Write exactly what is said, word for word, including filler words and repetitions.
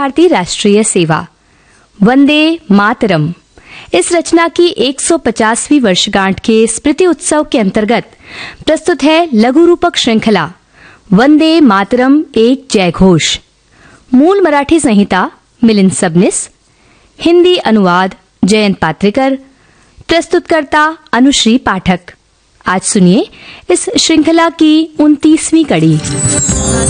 भारती राष्ट्रीय सेवा, वंदे मातरम। इस रचना की एक सौ पचासवीं वर्षगांठ के स्मृति उत्सव के अंतर्गत प्रस्तुत है लघु रूपक श्रृंखला वंदे मातरम एक जय घोष। मूल मराठी संहिता मिलिंद सबनिस, हिंदी अनुवाद जयंत पात्रेकर, प्रस्तुतकर्ता अनुश्री पाठक। आज सुनिए इस श्रृंखला की उनतीसवीं कड़ी।